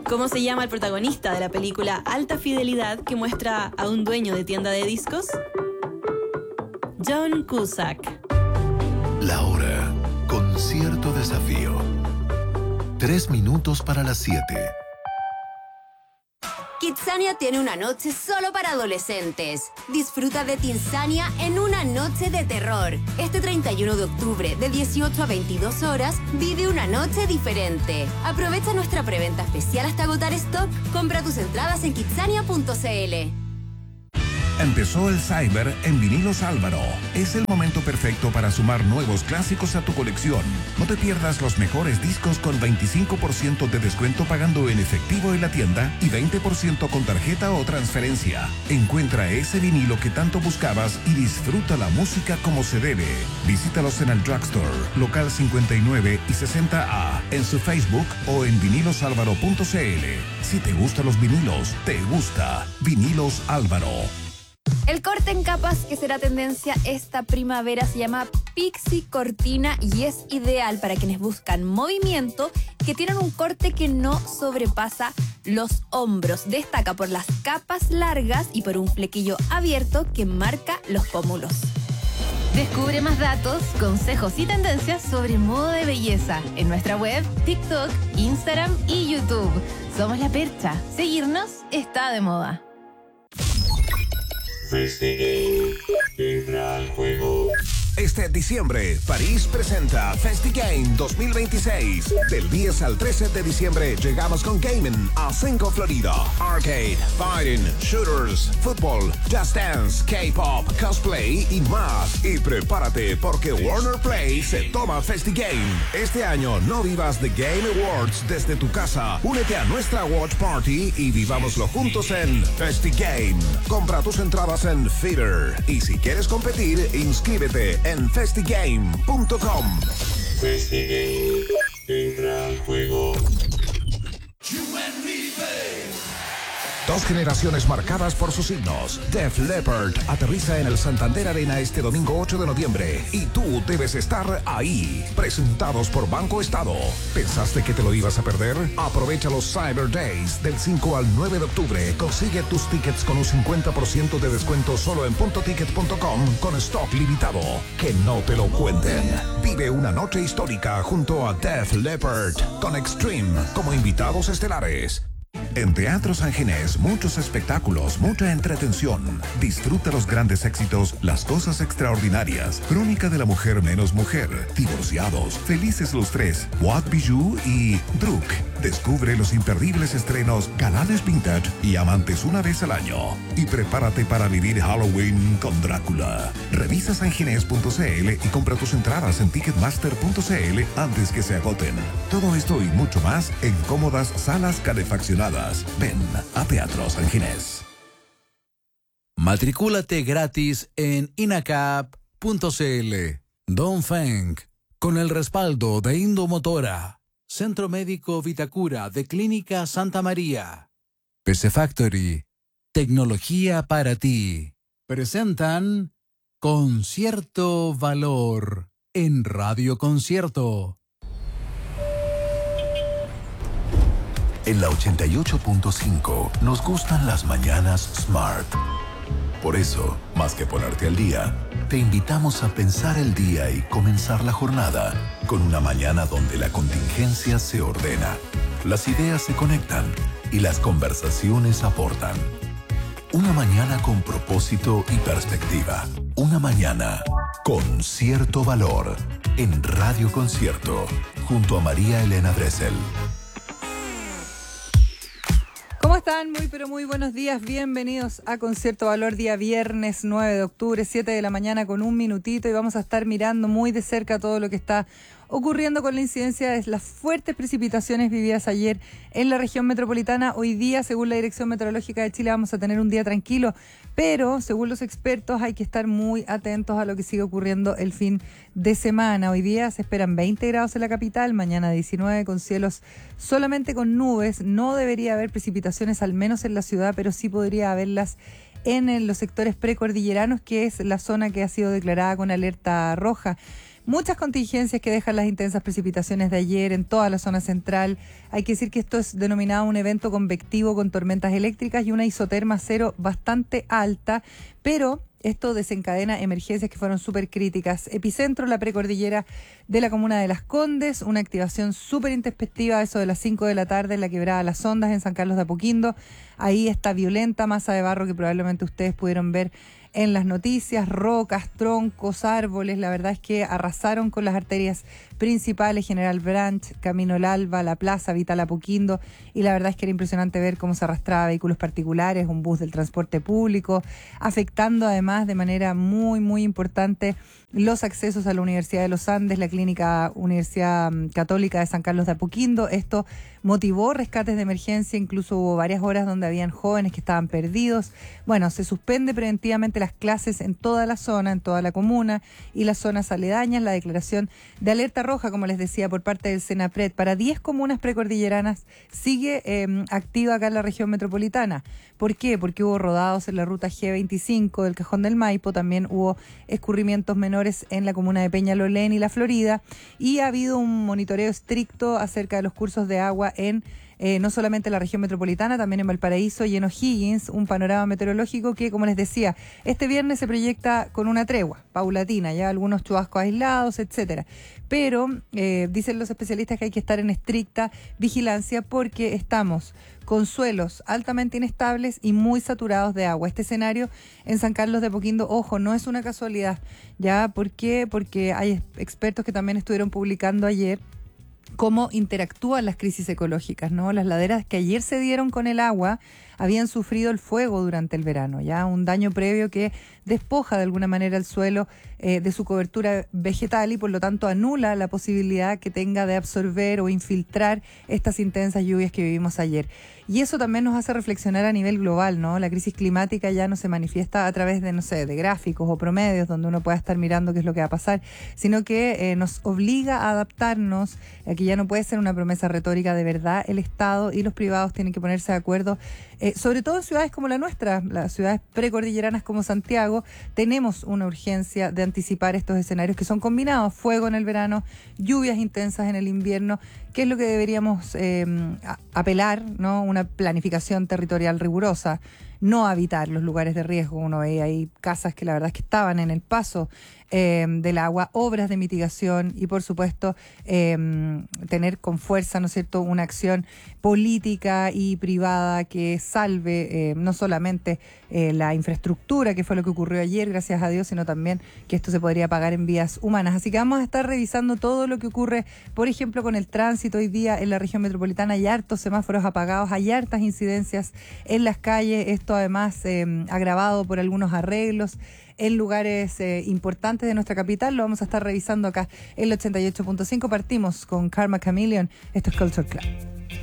¿Cómo se llama el protagonista de la película Alta Fidelidad que muestra a un dueño de tienda de discos? John Cusack. La hora con cierto desafío. 3 minutos para las 7. Kidzania tiene una noche solo para adolescentes. Disfruta de Teensania en una noche de terror. Este 31 de octubre, de 18 a 22 horas, vive una noche diferente. Aprovecha nuestra preventa especial hasta agotar stock. Compra tus entradas en kidzania.cl. Empezó el Cyber en Vinilos Álvaro. Es el momento perfecto para sumar nuevos clásicos a tu colección. No te pierdas los mejores discos con 25% de descuento pagando en efectivo en la tienda y 20% con tarjeta o transferencia. Encuentra ese vinilo que tanto buscabas y disfruta la música como se debe. Visítalos en el Drugstore, local 59 y 60A, en su Facebook o en vinilosalvaro.cl. Si te gustan los vinilos, te gusta Vinilos Álvaro. El corte en capas que será tendencia esta primavera se llama Pixie Cortina y es ideal para quienes buscan movimiento, que tienen un corte que no sobrepasa los hombros. Destaca por las capas largas y por un flequillo abierto que marca los pómulos. Descubre más datos, consejos y tendencias sobre moda de belleza en nuestra web, TikTok, Instagram y YouTube. Somos La Percha. Seguirnos está de moda. FestiGame, entra al juego. Este diciembre, París presenta FestiGame 2026. Del 10 al 13 de diciembre llegamos con gaming a 5 Florida. Arcade, fighting, shooters, fútbol, just dance, K-pop, cosplay y más. Y prepárate porque Warner Play se toma FestiGame. Este año no vivas The Game Awards desde tu casa. Únete a nuestra Watch Party y vivámoslo juntos en FestiGame. Compra tus entradas en Feeder. Y si quieres competir, inscríbete en festigame.com. FestiGame, entra al juego. Dos generaciones marcadas por sus signos. Def Leppard aterriza en el Santander Arena este domingo 8 de noviembre y tú debes estar ahí. Presentados por Banco Estado. ¿Pensaste que te lo ibas a perder? Aprovecha los Cyber Days del 5 al 9 de octubre. Consigue tus tickets con un 50% de descuento solo en puntoticket.com con stock limitado. Que no te lo cuenten. Vive una noche histórica junto a Def Leppard con Extreme como invitados estelares. En Teatro San Ginés, muchos espectáculos, mucha entretención. Disfruta los grandes éxitos, las cosas extraordinarias, Crónica de la mujer menos mujer, Divorciados, Felices los tres, What Bijou y Druk. Descubre los imperdibles estrenos Galanes Vintage y Amantes una vez al año. Y prepárate para vivir Halloween con Drácula. Revisa sanginés.cl y compra tus entradas en ticketmaster.cl antes que se agoten. Todo esto y mucho más en cómodas salas calefaccionadas. Ven a Teatro San Ginés. Matricúlate gratis en inacap.cl. Dongfeng, con el respaldo de Indomotora. Centro Médico Vitacura de Clínica Santa María. PC Factory, tecnología para ti. Presentan Concierto Valor en Radio Concierto. En la 88.5 nos gustan las mañanas Smart. Por eso, más que ponerte al día, te invitamos a pensar el día y comenzar la jornada con una mañana donde la contingencia se ordena, las ideas se conectan y las conversaciones aportan. Una mañana con propósito y perspectiva. Una mañana con cierto valor en Radio Concierto junto a María Elena Dressel. ¿Cómo están? Muy buenos días. Bienvenidos a Concierto Valor, día viernes 9 de octubre, 7 de la mañana con un minutito, y vamos a estar mirando muy de cerca todo lo que está ocurriendo con la incidencia de las fuertes precipitaciones vividas ayer en la región metropolitana. Hoy día, según la Dirección Meteorológica de Chile, vamos a tener un día tranquilo, pero según los expertos hay que estar muy atentos a lo que sigue ocurriendo el fin de semana. Hoy día se esperan 20 grados en la capital, mañana 19 con cielos solamente con nubes. No debería haber precipitaciones, al menos en la ciudad, pero sí podría haberlas en los sectores precordilleranos, que es la zona que ha sido declarada con alerta roja. Muchas contingencias que dejan las intensas precipitaciones de ayer en toda la zona central. Hay que decir que esto es denominado un evento convectivo con tormentas eléctricas y una isoterma cero bastante alta, pero esto desencadena emergencias que fueron súper críticas. Epicentro, la precordillera de la comuna de Las Condes, una activación súper intempestiva a eso de las 5 de la tarde en la quebrada Las Ondas en San Carlos de Apoquindo. Ahí esta violenta masa de barro que probablemente ustedes pudieron ver en las noticias, rocas, troncos, árboles, la verdad es que arrasaron con las arterias principales, General Branch, Camino El Alba, La Plaza, Vital Apoquindo, y la verdad es que era impresionante ver cómo se arrastraba vehículos particulares, un bus del transporte público, afectando además de manera muy, muy importante los accesos a la Universidad de los Andes, la clínica Universidad Católica de San Carlos de Apoquindo. Esto motivó rescates de emergencia, incluso hubo varias horas donde habían jóvenes que estaban perdidos. Bueno, se suspende preventivamente las clases en toda la zona, en toda la comuna y las zonas aledañas. La declaración de alerta roja, como les decía, por parte del Senapred para 10 comunas precordilleranas sigue activa acá en la región metropolitana. ¿Por qué? Porque hubo rodados en la ruta G25 del Cajón del Maipo, también hubo escurrimientos menores en la comuna de Peñalolén y La Florida, y ha habido un monitoreo estricto acerca de los cursos de agua en no solamente en la región metropolitana, también en Valparaíso y en O'Higgins, un panorama meteorológico que, como les decía, este viernes se proyecta con una tregua paulatina, ya algunos chubascos aislados, etcétera. Pero dicen los especialistas que hay que estar en estricta vigilancia porque estamos con suelos altamente inestables y muy saturados de agua. Este escenario en San Carlos de Apoquindo, ojo, no es una casualidad. ¿Ya? ¿Por qué? Porque hay expertos que también estuvieron publicando ayer cómo interactúan las crisis ecológicas, ¿no? Las laderas que ayer se dieron con el agua habían sufrido el fuego durante el verano, ya un daño previo que despoja de alguna manera el suelo de su cobertura vegetal y por lo tanto anula la posibilidad que tenga de absorber o infiltrar estas intensas lluvias que vivimos ayer. Y eso también nos hace reflexionar a nivel global, ¿no? La crisis climática ya no se manifiesta a través de, no sé, de gráficos o promedios donde uno pueda estar mirando qué es lo que va a pasar, sino que nos obliga a adaptarnos, que ya no puede ser una promesa retórica. De verdad, el Estado y los privados tienen que ponerse de acuerdo, sobre todo en ciudades como la nuestra, las ciudades precordilleranas como Santiago. Tenemos una urgencia de anticipar estos escenarios que son combinados: fuego en el verano, lluvias intensas en el invierno. ¿Qué es lo que deberíamos apelar, ¿no? Una planificación territorial rigurosa, no habitar los lugares de riesgo. Uno veía ahí casas que la verdad es que estaban en el paso del agua, obras de mitigación y por supuesto tener con fuerza, ¿no es cierto?, una acción política y privada que salve no solamente la infraestructura, que fue lo que ocurrió ayer, gracias a Dios, sino también que esto se podría pagar en vías humanas. Así que vamos a estar revisando todo lo que ocurre, por ejemplo, con el tránsito. Hoy día en la región metropolitana hay hartos semáforos apagados, hay hartas incidencias en las calles, esto además agravado por algunos arreglos en lugares importantes de nuestra capital. Lo vamos a estar revisando acá en el 88.5. Partimos con Karma Chameleon. Esto es Culture Club.